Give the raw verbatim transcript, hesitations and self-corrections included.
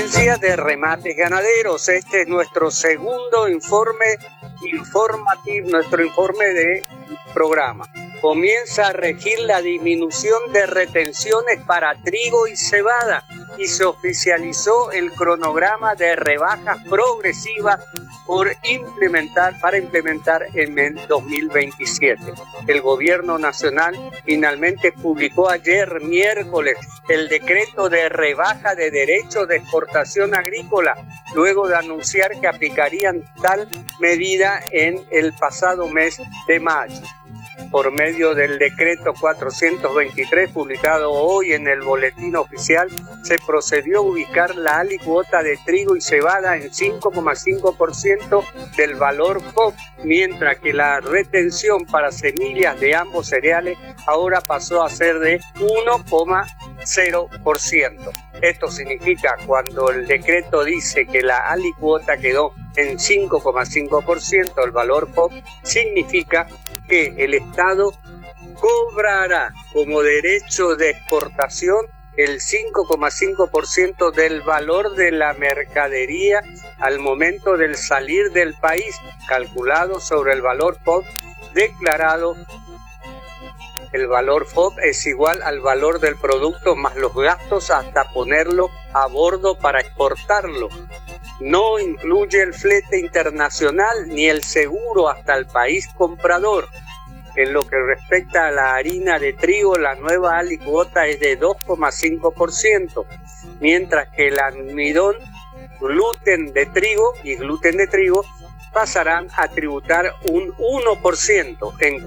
Agencia de Remates Ganaderos. Este es nuestro segundo informe informativo, nuestro informe de programa. Comienza a regir la disminución de retenciones para trigo y cebada y se oficializó el cronograma de rebajas progresivas por implementar, para implementar en el dos mil veintisiete. El gobierno nacional finalmente publicó ayer miércoles el decreto de rebaja de derechos de exportación agrícola, luego de anunciar que aplicarían tal medida en el pasado mes de mayo. Por medio del decreto cuatrocientos veintitrés, publicado hoy en el Boletín Oficial, se procedió a ubicar la alicuota de trigo y cebada en cinco coma cinco por ciento del valor F O B, mientras que la retención para semillas de ambos cereales ahora pasó a ser de uno coma cero por ciento. Esto significa, cuando el decreto dice que la alicuota quedó en cinco coma cinco por ciento, el valor F O B, significa que el Estado cobrará como derecho de exportación el cinco coma cinco por ciento del valor de la mercadería al momento del salir del país, calculado sobre el valor F O B declarado. El valor F O B es igual al valor del producto más los gastos hasta ponerlo a bordo para exportarlo. No incluye el flete internacional ni el seguro hasta el país comprador. En lo que respecta a la harina de trigo, la nueva alicuota es de dos coma cinco por ciento, mientras que el almidón, gluten de trigo y gluten de trigo pasarán a tributar un uno por ciento. En